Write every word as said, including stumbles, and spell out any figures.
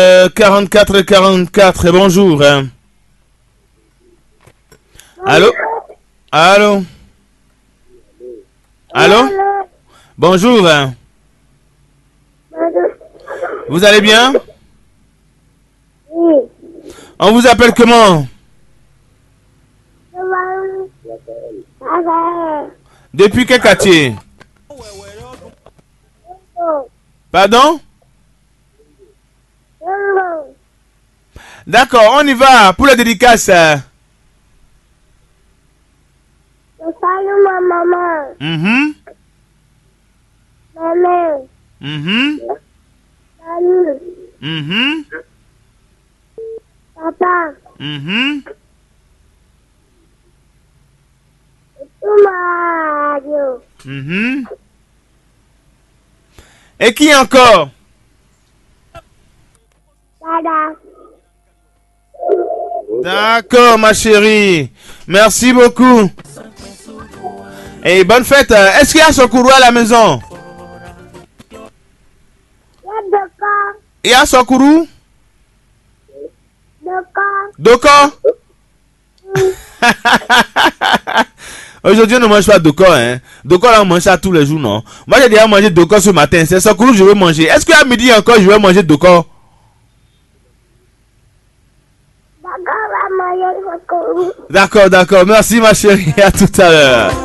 Euh, quarante-quatre quarante-quatre, bonjour. Hein. Allô? Allô? Allô? Bonjour. Hein. Vous allez bien? Oui. On vous appelle comment? Depuis quel quartier? Pardon? D'accord, on y va pour la dédicace. Salut ma maman. Mhm. Maman. Mhm. Salut. Mhm. Papa. Mhm. Tout ma radio. Mhm. Et qui encore? Dada. D'accord, ma chérie. Merci beaucoup. Et bonne fête. Est-ce qu'il y a Sokuru à la maison? Y'a de quoi? Il y a Sokuru? De quoi? Doko? Aujourd'hui, on ne mange pas Doko, hein. Doko, là, on mange ça tous les jours, non? Moi, j'ai déjà mangé Doko ce matin. C'est Sokuru que je veux manger. Est-ce qu'à midi encore, je vais manger Doko? D'accord, va manger le courroux. D'accord, d'accord. Merci, ma chérie. À tout à l'heure.